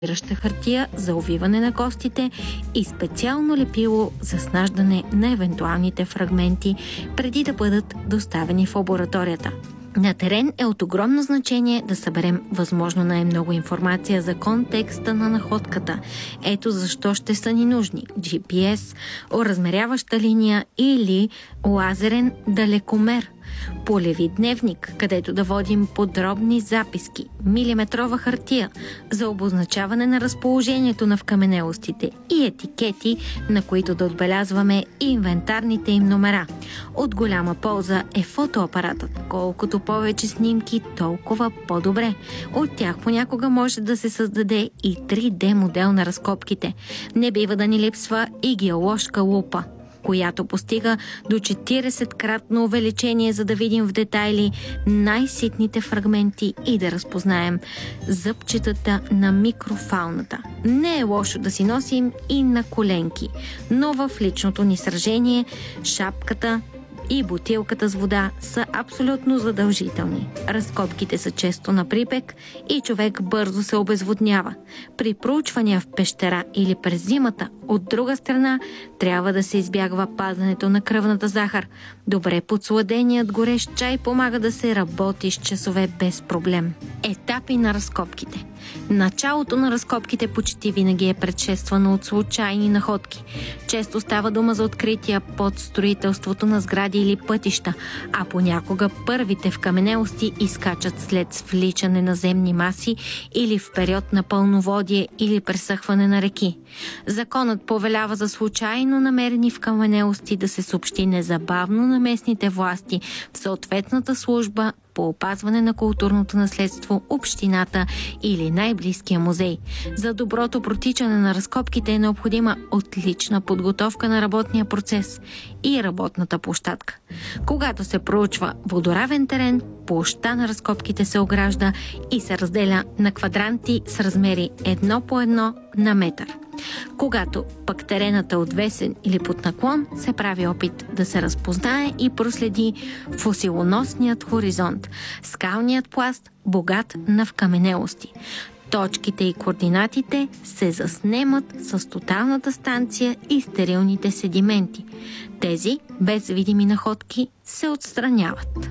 хартия за увиване на костите и специално лепило за снаждане на евентуалните фрагменти преди да бъдат доставени в лабораторията. На терен е от огромно значение да съберем възможно най-много информация за контекста на находката. Ето защо ще са ни нужни GPS, оразмеряваща линия или лазерен далекомер, полеви дневник, където да водим подробни записки, милиметрова хартия за обозначаване на разположението на вкаменелостите и етикети, на които да отбелязваме инвентарните им номера. От голяма полза е фотоапаратът. Колкото повече снимки, толкова по-добре. От тях понякога може да се създаде и 3D модел на разкопките. Не бива да ни липсва и геоложка лупа, която постига до 40-кратно увеличение, за да видим в детайли най-ситните фрагменти и да разпознаем зъбчетата на микрофауната. Не е лошо да си носим и на коленки, но в личното ни сражение шапката и бутилката с вода са абсолютно задължителни. Разкопките са често на припек и човек бързо се обезводнява. При проучвания в пещера или през зимата, от друга страна, трябва да се избягва падането на кръвната захар. Добре подсладеният горещ чай помага да се работи с часове без проблем. Етапи на разкопките. Началото на разкопките почти винаги е предшествано от случайни находки. Често става дума за открития под строителството на сгради или пътища, а понякога първите вкаменелости изкачат след свличане на земни маси или в период на пълноводие или пресъхване на реки. Законът повелява за случайно намерени вкаменелости да се съобщи незабавно на местните власти в съответната служба по опазване на културното наследство, общината или най-близкия музей. За доброто протичане на разкопките е необходима отлична подготовка на работния процес и работната площадка. Когато се проучва водоравен терен, площта на разкопките се огражда и се разделя на квадранти с размери 1 по 1 на метър. Когато пък теренът е отвесен или под наклон, се прави опит да се разпознае и проследи фосилоносният хоризонт, скалният пласт, богат на вкаменелости. Точките и координатите се заснемат с тоталната станция и стерилните седименти. Тези, без видими находки, се отстраняват.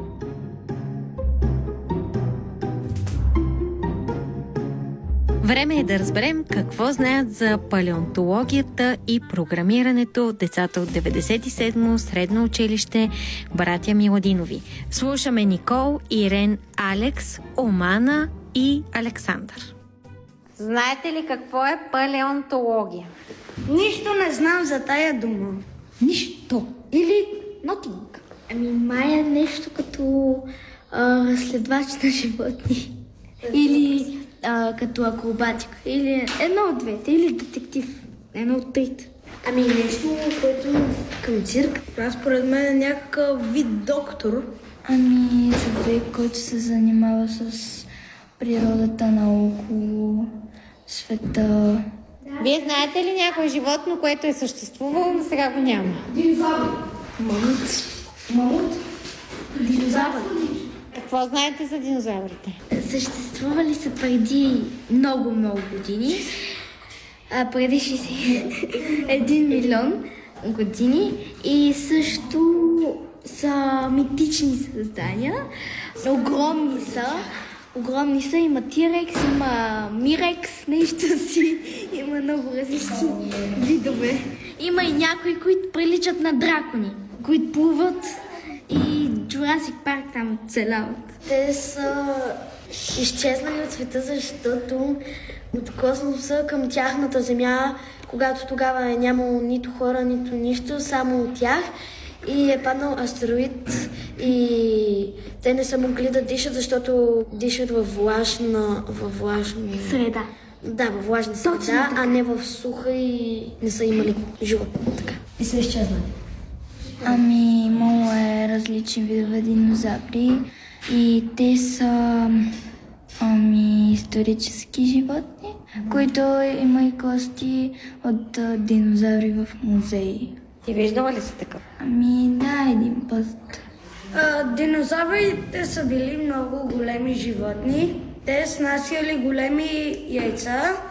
Време е да разберем какво знаят за палеонтологията и програмирането децата от 97-мо средно училище братя Миладинови. Слушаме Никол, Ирен, Алекс, Омана и Александър. Знаете ли какво е палеонтология? Нищо не знам за тая дума. Нищо. Или nothing. Май е нещо като разследвач на животни. Или като акробатика. Или едно от двете. Или детектив. Едно от трите. Нещо, което към цирк. Аз според мен е някакъв вид доктор. Човек, който се занимава с природата наоколо света. Вие знаете ли някое животно, което е съществувало, но сега го няма? Динозавър. Мамут. Динозавър. Какво знаете за динозаврите? Съществували са преди много години. Преди 61 милион години. И също са митични създания. Огромни са. Има Тирекс, има Мирекс, нещо си. Има много различни видове. Има и някои, които приличат на дракони, които плуват и Jurassic Парк там оцеляват. Те са изчезнали от света, защото от космоса към тяхната Земя, когато тогава е нямало нито хора, нито нищо, само от тях. И е паднал астероид и те не са могли да дишат, защото дишат във влажна среда. Да, във влажна среда, а не в суха и не са имали живот. Така. И са изчезнали. Имало е различни видове динозаври и те са исторически животни, които има и кости от динозаври в музеи. Ти виждала ли си такъв? Да, един път. Динозаврите са били много големи животни. Те снасяли големи яйца